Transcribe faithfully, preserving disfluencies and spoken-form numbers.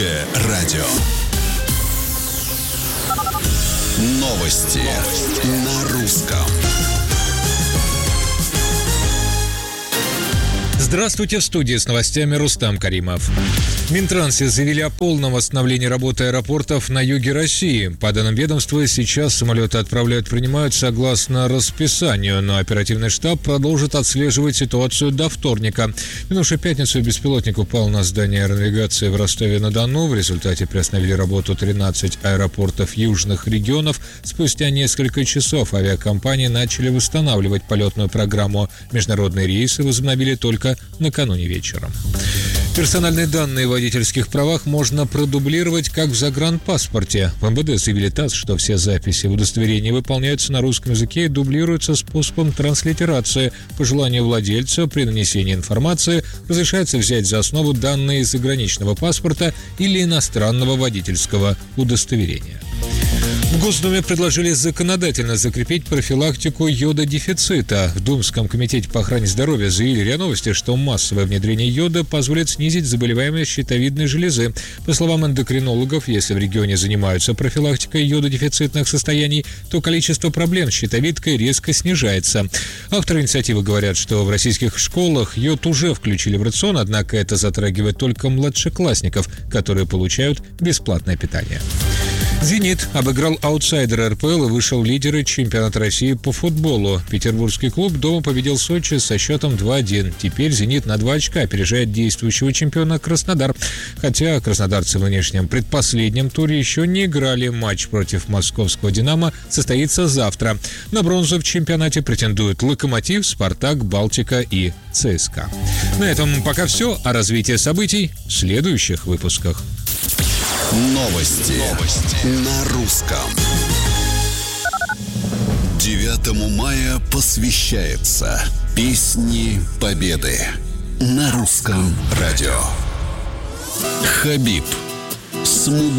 Радио. Новости на русском. Здравствуйте, в студии с новостями Рустам Каримов. В Минтрансе заявили о полном восстановлении работы аэропортов на юге России. По данным ведомства, сейчас самолеты отправляют, принимают согласно расписанию, но оперативный штаб продолжит отслеживать ситуацию до вторника. В минувшую пятницу беспилотник упал на здание аэронавигации в Ростове-на-Дону. В результате приостановили работу тринадцать аэропортов южных регионов. Спустя несколько часов авиакомпании начали восстанавливать полетную программу. Международные рейсы возобновили только накануне вечером. Персональные данные в водительских правах можно продублировать, как в загранпаспорте. В эм вэ дэ заявили ТАСС, что все записи в удостоверении выполняются на русском языке и дублируются способом транслитерации. По желанию владельца при нанесении информации разрешается взять за основу данные из заграничного паспорта или иностранного водительского удостоверения. В Госдуме предложили законодательно закрепить профилактику йододефицита. В Думском комитете по охране здоровья заявили РИА Новости, что массовое внедрение йода позволит снизить заболеваемость щитовидной железы. По словам эндокринологов, если в регионе занимаются профилактикой йододефицитных состояний, то количество проблем с щитовидкой резко снижается. Авторы инициативы говорят, что в российских школах йод уже включили в рацион, однако это затрагивает только младшеклассников, которые получают бесплатное питание. «Зенит» обыграл аутсайдера эр пэ эл и вышел в лидеры чемпионата России по футболу. Петербургский клуб дома победил Сочи со счетом два один. Теперь «Зенит» на два очка опережает действующего чемпиона Краснодар. Хотя краснодарцы в нынешнем предпоследнем туре еще не играли. Матч против московского «Динамо» состоится завтра. На бронзу в чемпионате претендуют «Локомотив», «Спартак», «Балтика» и цэ эс ка. На этом пока все. О развитии событий в следующих выпусках. Новости. Новости на русском. девятому мая посвящается Песни Победы на русском радио. Хабиб. Смуглый.